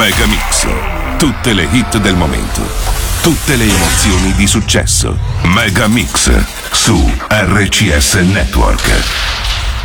Megamix. Tutte le hit del momento. Tutte le emozioni di successo. Megamix su RCS Network.